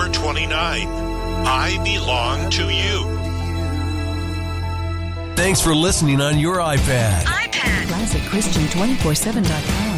4:29. I belong to you. Thanks for listening on your iPad. ClassicChristian247.com.